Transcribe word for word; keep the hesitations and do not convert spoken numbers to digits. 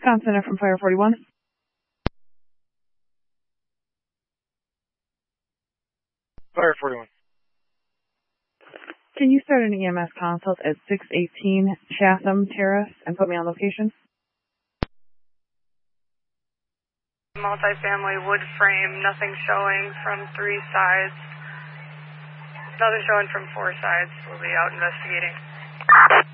Con Center from Fire forty-one. Fire forty-one. Can you start an E M S consult at six eighteen Chatham Terrace and put me on location? Multifamily wood frame, nothing showing from three sides. Nothing showing from four sides. We'll be out investigating.